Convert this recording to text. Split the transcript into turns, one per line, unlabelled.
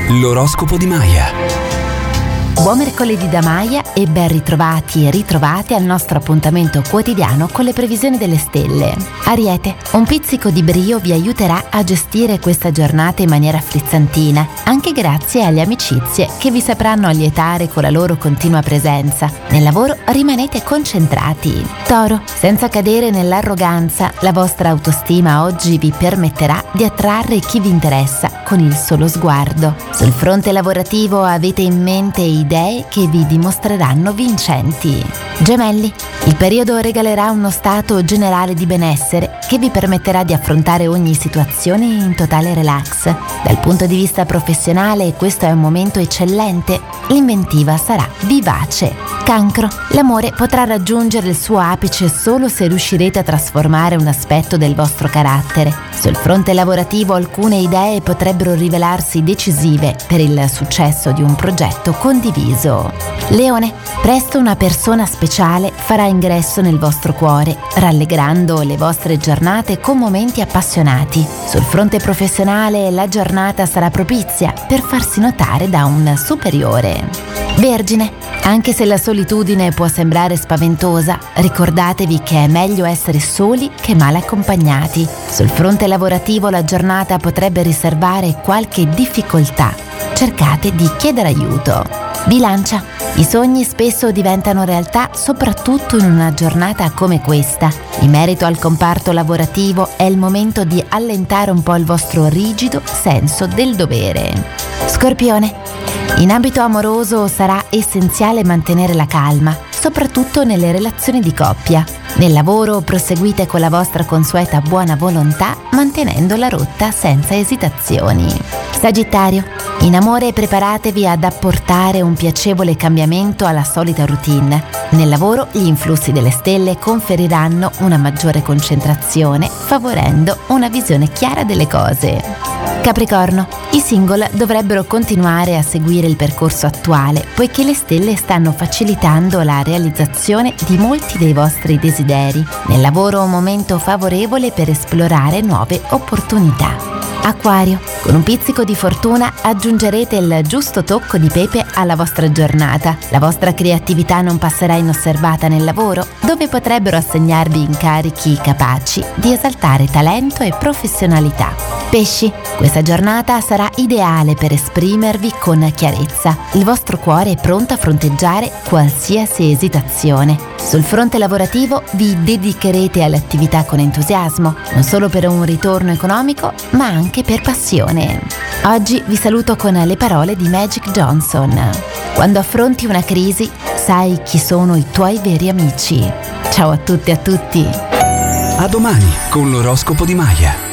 L'oroscopo di Maya.
Buon mercoledì da Maya e ben ritrovati e ritrovate al nostro appuntamento quotidiano con le previsioni delle stelle. Ariete, un pizzico di brio vi aiuterà a gestire questa giornata in maniera frizzantina, anche grazie alle amicizie che vi sapranno allietare con la loro continua presenza. Nel lavoro rimanete concentrati. Toro, senza cadere nell'arroganza, la vostra autostima oggi vi permetterà di attrarre chi vi interessa con il solo sguardo. Sul fronte lavorativo avete in mente idee che vi dimostreranno vincenti. Gemelli, il periodo regalerà uno stato generale di benessere che vi permetterà di affrontare ogni situazione in totale relax. Dal punto di vista professionale questo è un momento eccellente, l'inventiva sarà vivace. Cancro, l'amore potrà raggiungere il suo apice solo se riuscirete a trasformare un aspetto del vostro carattere. Sul fronte lavorativo alcune idee potrebbero rivelarsi decisive per il successo di un progetto condiviso. Leone, presto una persona speciale farà ingresso nel vostro cuore, rallegrando le vostre giornate con momenti appassionati. Sul fronte professionale la giornata sarà propizia per farsi notare da un superiore. Vergine, anche se la solitudine può sembrare spaventosa, ricordatevi che è meglio essere soli che male accompagnati. Sul fronte lavorativo la giornata potrebbe riservare qualche difficoltà. Cercate di chiedere aiuto. Bilancia, i sogni spesso diventano realtà soprattutto in una giornata come questa. In merito al comparto lavorativo è il momento di allentare un po' il vostro rigido senso del dovere. Scorpione, in ambito amoroso sarà essenziale mantenere la calma, soprattutto nelle relazioni di coppia. Nel lavoro proseguite con la vostra consueta buona volontà, mantenendo la rotta senza esitazioni. Sagittario, in amore preparatevi ad apportare un piacevole cambiamento alla solita routine. Nel lavoro gli influssi delle stelle conferiranno una maggiore concentrazione, favorendo una visione chiara delle cose. Capricorno, i single dovrebbero continuare a seguire il percorso attuale, poiché le stelle stanno facilitando la realizzazione di molti dei vostri desideri. Nel lavoro un momento favorevole per esplorare nuove opportunità. Acquario, con un pizzico di fortuna aggiungerete il giusto tocco di pepe alla vostra giornata. La vostra creatività non passerà inosservata nel lavoro, dove potrebbero assegnarvi incarichi capaci di esaltare talento e professionalità. Pesci, questa giornata sarà ideale per esprimervi con chiarezza. Il vostro cuore è pronto a fronteggiare qualsiasi esitazione. Sul fronte lavorativo vi dedicherete alle attività con entusiasmo, non solo per un ritorno economico, ma anche per passione. Oggi vi saluto con le parole di Magic Johnson. Quando affronti una crisi, sai chi sono i tuoi veri amici. Ciao a tutti e a tutti.
A domani con l'oroscopo di Maya.